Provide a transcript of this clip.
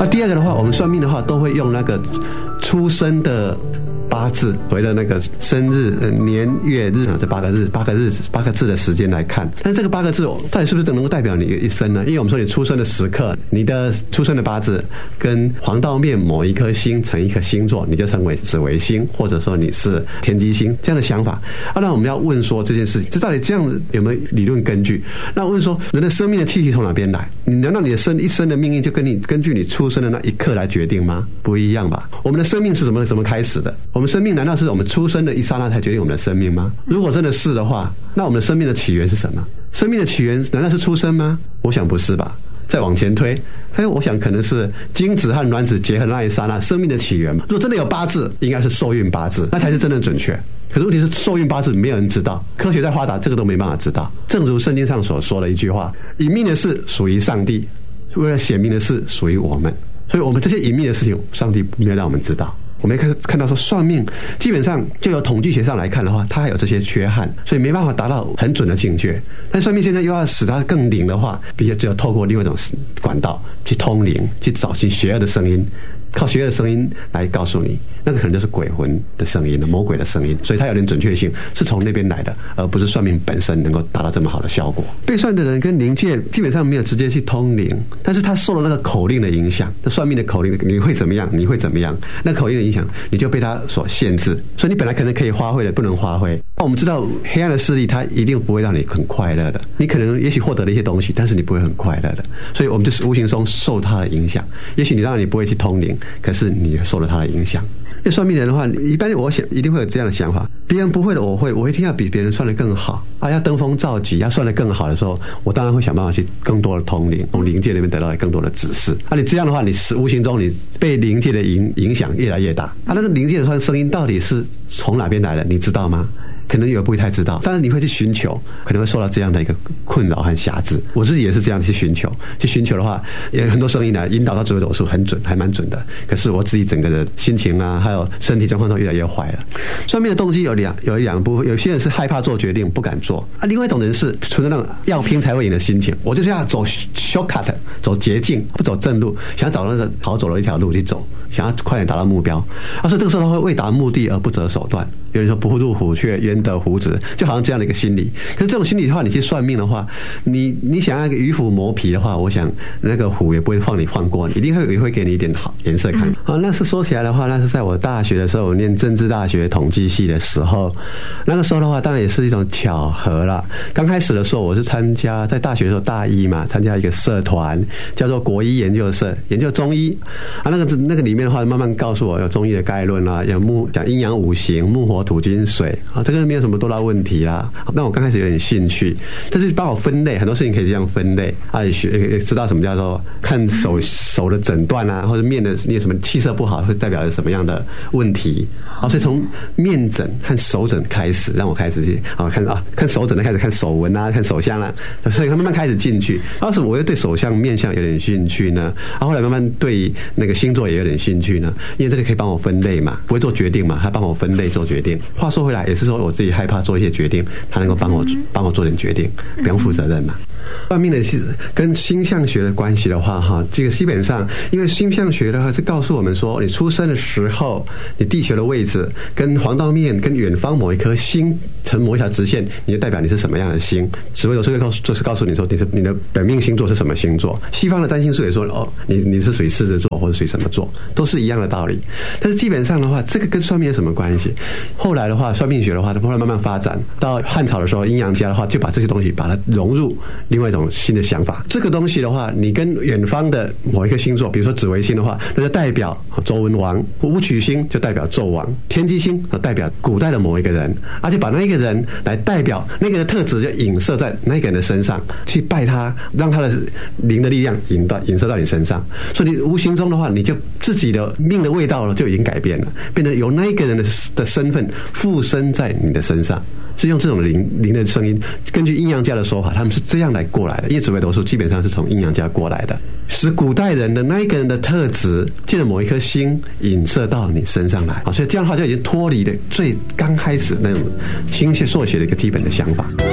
那第二个的话，我们算命的话都会用那个出生的八字，所谓的那个生日、年月日这8个字的时间来看。但是这个8个字到底是不是能够代表你一生呢？因为我们说你出生的时刻，你的出生的八字跟黄道面某一颗星成一颗星座，你就称为紫微星，或者说你是天机星，这样的想法。那我们要问说这件事情，这到底这样有没有理论根据？那问说人的生命的气息从哪边来？难道你的一生的命运就根据你出生的那一刻来决定吗？不一样吧。我们的生命是怎么开始的？我们生命难道是我们出生的一刹那才决定我们的生命吗？如果真的是的话，那我们的生命的起源是什么？生命的起源难道是出生吗？我想不是吧。再往前推，我想可能是精子和卵子结合的那一刹那，生命的起源。如果真的有八字，应该是受孕八字，那才是真的准确。可是问题是，受孕八字没有人知道，科学再发达，这个都没办法知道。正如圣经上所说的一句话：隐秘的事属于上帝，为了显明的事属于我们。所以我们这些隐秘的事情，上帝没有让我们知道。我们看到说算命基本上就由统计学上来看的话，它还有这些缺憾，所以没办法达到很准的境界。但算命现在又要使它更灵的话，必须只有透过另外一种管道去通灵，去找寻邪恶的声音，靠邪恶的声音来告诉你，那个可能就是鬼魂的声音，魔鬼的声音，所以它有点准确性，是从那边来的，而不是算命本身能够达到这么好的效果。被算的人跟灵界基本上没有直接去通灵，但是他受了那个口令的影响，那算命的口令，你会怎么样？你会怎么样？那口令的影响，你就被他所限制，所以你本来可能可以发挥的，不能发挥。我们知道黑暗的势力，它一定不会让你很快乐的，你可能也许获得了一些东西，但是你不会很快乐的，所以我们就是无形中受他的影响。也许你当然你不会去通灵，可是你受了他的影响。因为算命人的话，一般我想一定会有这样的想法：别人不会的，我会一定要比别人算得更好啊！要登峰造极，要算得更好的时候，我当然会想办法去更多的通灵，从灵界那边得到更多的指示。啊，你这样的话，你是无形中你被灵界的影响越来越大。啊，那个灵界的声音到底是从哪边来的？你知道吗？可能也不会太知道，但是你会去寻求，可能会受到这样的一个困扰和辖制。我自己也是这样去寻求的话，也很多声音来引导到紫微斗数，很准，还蛮准的。可是我自己整个的心情啊，还有身体状况都越来越坏了。算命的动机有两部分，有些人是害怕做决定，不敢做啊；另外一种人是存着那种要拼才会赢的心情，我就是要走 shortcut， 走捷径，不走正路，想找那个好走的一条路去走，想要快点达到目标。所以这个时候他会为达目的而不择手段。有人说不入虎穴焉得虎子，就好像这样的一个心理。可是这种心理的话，你去算命的话，你想要鱼虎磨皮的话，我想那个虎也不会放过你，一定会给你一点好颜色看。那是说起来的话，那是在我大学的时候，我念政治大学统计系的时候，那个时候的话，当然也是一种巧合啦。刚开始的时候，我是在大学的时候大一嘛，参加一个社团叫做国医研究社，研究中医啊。那个里面的话，慢慢告诉我有中医的概论啦，有讲阴阳五行、木火土金水啊，这个没有什么多大问题啦。那我刚开始有点兴趣，但是帮我分类，很多事情可以这样分类啊，也知道什么叫做看手的诊断啊，或者面的什么气色不好会代表什么样的问题啊。所以从面诊和手诊开始，让我开始去看手诊的，开始看手纹啊，看手相啦，所以慢慢开始进去。为什么我又对手相面相有点兴趣呢？后来慢慢对那个星座也有点兴趣呢？因为这个可以帮我分类嘛，不会做决定嘛，他帮我分类做决定。话说回来，也是说我自己害怕做一些决定，他能够帮我做点决定，不用负责任嘛。算命的跟星象学的关系的话，这个基本上，因为星象学的话是告诉我们说，你出生的时候，你地球的位置跟黄道面跟远方某一颗星成某一条直线，你就代表你是什么样的星。紫微斗数就是告诉你说，你的本命星座是什么星座。西方的占星术也说，你是属于狮子座或者属于什么座，都是一样的道理。但是基本上的话，这个跟算命有什么关系？后来的话，算命学的话，后来慢慢发展到汉朝的时候，阴阳家的话就把这些东西把它融入另外一种新的想法。这个东西的话，你跟远方的某一个星座，比如说紫微星的话，那就代表周文王；武曲星就代表纣王；天机星代表古代的某一个人，而且把那一个人来代表那个的特质，就影射在那个人的身上，去拜他，让他的灵的力量影射到你身上。所以你无形中的话，你就自己的命的味道就已经改变了，变成由那一个人的身份附身在你的身上。是用这种灵的声音，根据阴阳家的说法，他们是这样来过来的。因为紫微斗数基本上是从阴阳家过来的，使古代人的那一个人的特质借着某一颗星影射到你身上来，所以这样的话就已经脱离了最刚开始那种星座学的一个基本的想法。